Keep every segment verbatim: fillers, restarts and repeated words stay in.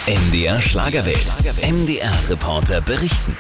M D R Schlagerwelt. M D R-Reporter berichten.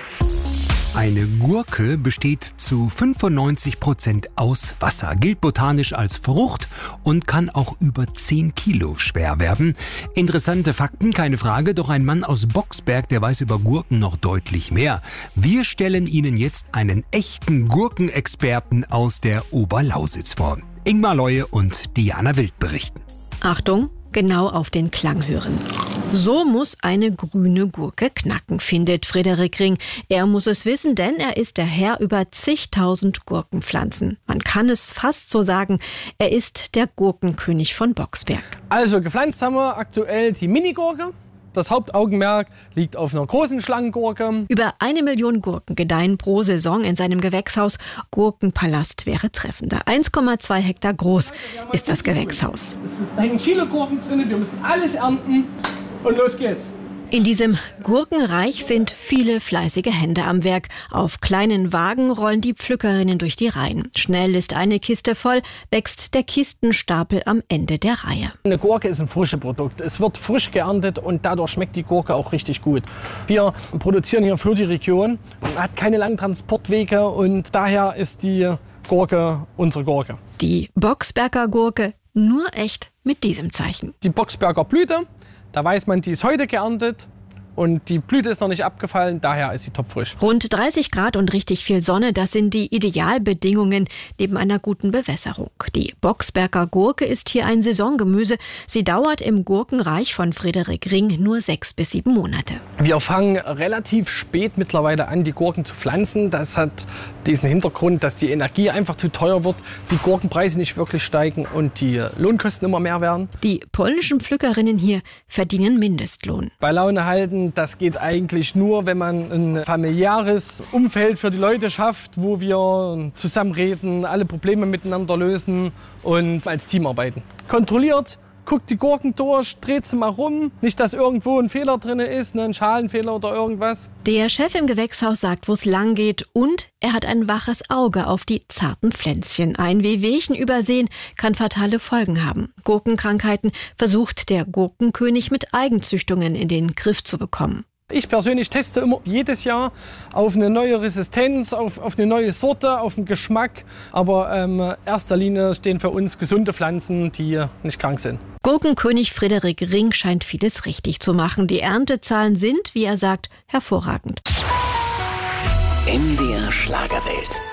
Eine Gurke besteht zu fünfundneunzig Prozent aus Wasser, gilt botanisch als Frucht und kann auch über zehn Kilo schwer werden. Interessante Fakten, keine Frage, doch ein Mann aus Boxberg, der weiß über Gurken noch deutlich mehr. Wir stellen Ihnen jetzt einen echten Gurkenexperten aus der Oberlausitz vor. Ingmar Leue und Diana Wild berichten. Achtung, genau auf den Klang hören. So muss eine grüne Gurke knacken, findet Frederik Ring. Er muss es wissen, denn er ist der Herr über zigtausend Gurkenpflanzen. Man kann es fast so sagen, er ist der Gurkenkönig von Boxberg. Also gepflanzt haben wir aktuell die Minigurke. Das Hauptaugenmerk liegt auf einer großen Schlangengurke. Über eine Million Gurken gedeihen pro Saison in seinem Gewächshaus. Gurkenpalast wäre treffender. eins Komma zwei Hektar groß ist das Gewächshaus. Es hängen viele Gurken drin, wir müssen alles ernten und los geht's. In diesem Gurkenreich sind viele fleißige Hände am Werk. Auf kleinen Wagen rollen die Pflückerinnen durch die Reihen. Schnell ist eine Kiste voll, wächst der Kistenstapel am Ende der Reihe. Eine Gurke ist ein frisches Produkt. Es wird frisch geerntet und dadurch schmeckt die Gurke auch richtig gut. Wir produzieren hier für die Region, hat keine langen Transportwege und daher ist die Gurke unsere Gurke. Die Boxberger Gurke, nur echt mit diesem Zeichen. Die Boxberger Blüte. Da weiß man, die ist heute geerntet und die Blüte ist noch nicht abgefallen, daher ist sie topfrisch. Rund dreißig Grad und richtig viel Sonne, das sind die Idealbedingungen neben einer guten Bewässerung. Die Boxberger Gurke ist hier ein Saisongemüse. Sie dauert im Gurkenreich von Frederik Ring nur sechs bis sieben Monate. Wir fangen relativ spät mittlerweile an, die Gurken zu pflanzen. Das hat diesen Hintergrund, dass die Energie einfach zu teuer wird, die Gurkenpreise nicht wirklich steigen und die Lohnkosten immer mehr werden. Die polnischen Pflückerinnen hier verdienen Mindestlohn. Bei Laune halten, das geht eigentlich nur, wenn man ein familiäres Umfeld für die Leute schafft, wo wir zusammenreden, alle Probleme miteinander lösen und als Team arbeiten. Kontrolliert, guckt die Gurken durch, dreht sie mal rum. Nicht, dass irgendwo ein Fehler drin ist, ein Schalenfehler oder irgendwas. Der Chef im Gewächshaus sagt, wo es lang geht, und er hat ein waches Auge auf die zarten Pflänzchen. Ein Wehwehchen übersehen kann fatale Folgen haben. Gurkenkrankheiten versucht der Gurkenkönig mit Eigenzüchtungen in den Griff zu bekommen. Ich persönlich teste immer jedes Jahr auf eine neue Resistenz, auf, auf eine neue Sorte, auf den Geschmack. Aber in ähm, erster Linie stehen für uns gesunde Pflanzen, die nicht krank sind. Gurkenkönig Frederik Ring scheint vieles richtig zu machen. Die Erntezahlen sind, wie er sagt, hervorragend. M D R Schlagerwelt.